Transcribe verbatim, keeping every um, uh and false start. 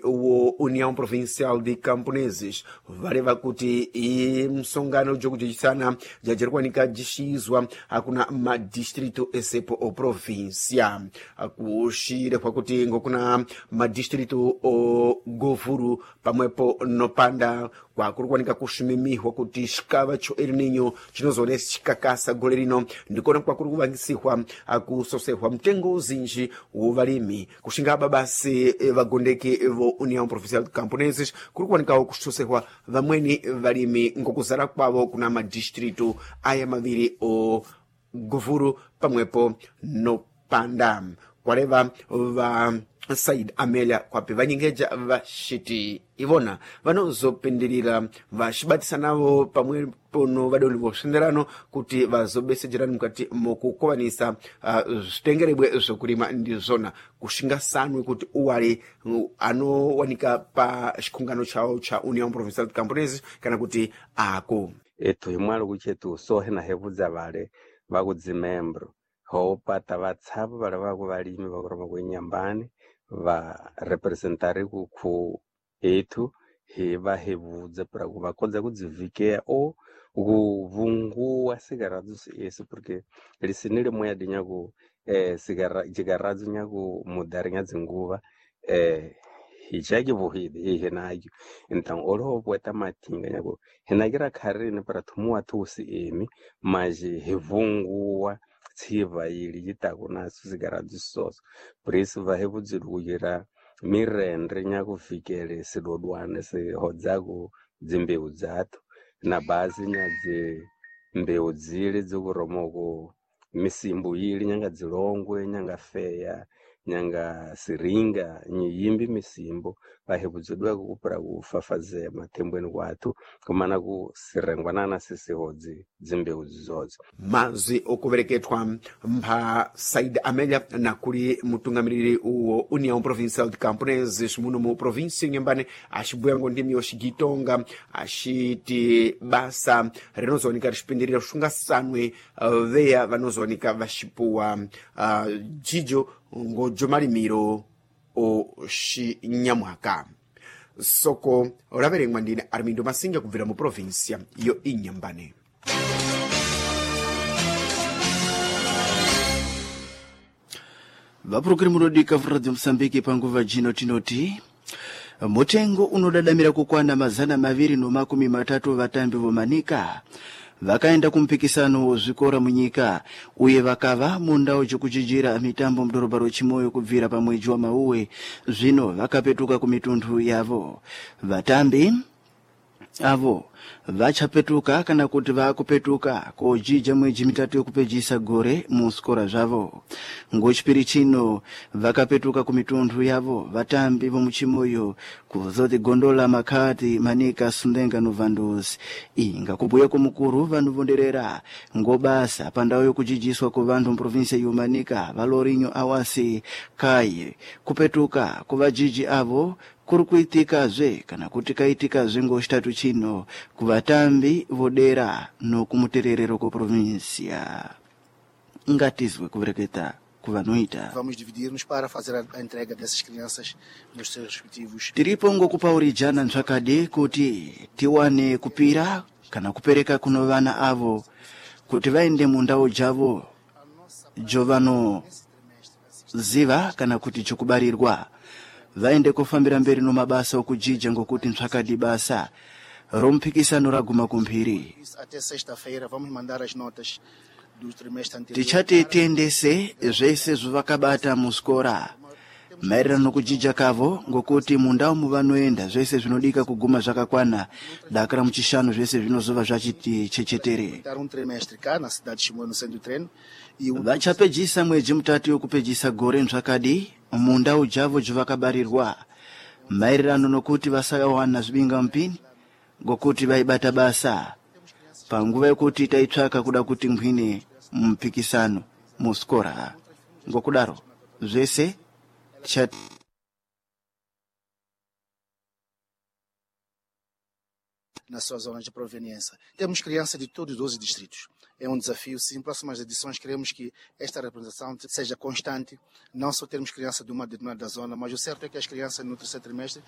wa União Provincial de Camponeses vareva kuti msongano jokujisana jajerikwanika jishizwa akuna madistrito esepo o provincia akushire kwa kuti ngokuna madistrito o Govuru pamwepo nopanda kwa kurikwanika kushimimihwa kuti shikava cho El Niño chinozonesi chikakasa gole lino ndikona kwa kurikuvangisihwa akusosehwa mtengo uzinji uvalimi kushingaba basi vagondeki vo União Provincial de Camponeses kurikwanikawo kusosehwa vamweni valimi ngokuzala kwavo kuna madistrito aya maviri o Govuru pamwepo nopanda kwareva va Said Amelia kwape vanyengeja vashiti ivona vanozopindirira vachibatisanawo pamwepo no vadoli voshenderano kuti vazobesejerani mukati mokukovanisa uh, zvitengerebwe zvokurima ndizvona kushinga sanwe kuti uwali uh, anowanika pa chikungano chawo cha União Provincial de Camponeses kana kuti ako eto imwalo kuchetu sohena hevudza vale vakudzimembro hopata vatsavo vala vako valimi vakuroma kwenyambani va representari ku etu he va hevudza para ku vakodza kudzivikeya o kuvunguwa sigaradzo ese porque lisinile moya dinyaku eh sigara jigaradzo nyaku mudari ngadzinguva eh hichaki vuhide hihenayo então olo poeta matinga nyaku hinakira kharine para thumuwa thusi emi maji hevunguwa tsiva ili yitako naso sigaradzo soso por isso va hevudziruyira mirendre nyakufikele sidodwane sihodzako dzimbeu dzato na basi nyadze mbeu dzile dzokuromoko misimbu ili nyanga dzilongwe nyanga feya nyanga siringa nyiyimbi misimbo vahevudzidwa kukupira kufafaze matembweni kwatu kumana kusirengwanana sisihodzi dzimbeu zizodzo mazi okuvereketwa mpa Said Amelia na kuli mutungamiriri uwo União Provincial de Camponeses muno mu província nyambane achibuyango ndimi oshigitonga ashiti basa rinozonika rishipindirira kushunga sanwe uh, veya vanozonika vashipuwa uh, jijo ngojo malimiro o Shinyamwaka soko raverengwa ndine Armindo Masinga kubvira mu província iyo inyambane. vapurukiri munodika vradio Msambiki panguva jino tinoti mutengo unodadamira kukwana mazana maviri no makumi matatu vatambi vomanika vakaenda kumpikisano wozvikora munyika uye vakava mundau chokujijira mitambo mudhorobha rochimoyo kubvira pamwedzi wa Mauwe zvino vakapetuka kumitundu yavo vatambi avo vachapetuka kana kuti vakupetuka kojija mwedzi mitatu yokupedzisa gore muskora zvavo ngochipiri chino vakapetuka kumitundu yavo vatambi vomuchimoyo kuzoti gondola makati manika sundenga novandozi inga kubuya kumukuru vanhu vonderera ngobasa pandau yokujijiswa kuvanhu muprovinsia yomanika valorinyo awasi kai kupetuka kuvajiji avo kuri kuitikazve kana kuti kaitikazve ngochitatu chino kuvatambi vodera nokumutererero kuprovinsia ngatizwe kuvereketa kuvanoita. Vamos dividir-nos para fazer a entrega dessas crianças nos seus respectivos. Tiripo ngokupaurijana ntsvakade kuti tiwane kupira kana kupereka kuno vana avo kuti vaende mundau dzavo jovano ziva kana kuti chokubarirwa vaende kufambira mberi nomabasa okujija ngokuti ntsvakadi basa rompikisano raguma kumphiri. Até sexta-feira vamos mandar as notas do trimestre anterior. Tichati tiendese zvese zvavakabata muskora maererano nokujija kavo ngokuti mundau muvanoenda zvese zvinodika kuguma zvakakwana dakara muchishanu zvese zvinozova zvachiti chechetere. Um trimestre cá na cidade de Chimoio no centro de treino e vachapedzisa mwedzi mutatu yokupedzisa gore ntsvakadi mundau dzavo dzavakabarirwa maererano nokuti vasawana zvibinga mupini ngokuti vaibata basa panguva yokuti taitsvaka kuda kuti ngwine mpikisano muskora ngokudaro zvese chat na sua zona de proveniência. Temos crianças de todos os doze distritos. É um desafio, sim. Em próximas edições queremos que esta representação seja constante, não só termos crianças de uma determinada zona, mas o certo é que as crianças no terceiro trimestre